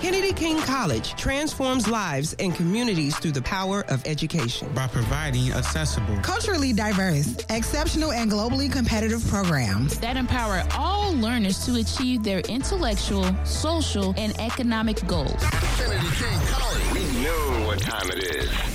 Kennedy King College transforms lives and communities through the power of education. By providing accessible, culturally diverse, exceptional, and globally competitive programs that empower all learners to achieve their intellectual, social, and economic goals. Kennedy King College. We know what time it is.